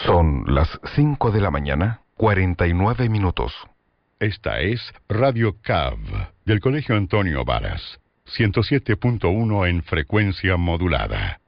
Son las 5 de la mañana, 49 minutos. Esta es Radio CAV, del Colegio Antonio Varas, 107.1 en frecuencia modulada.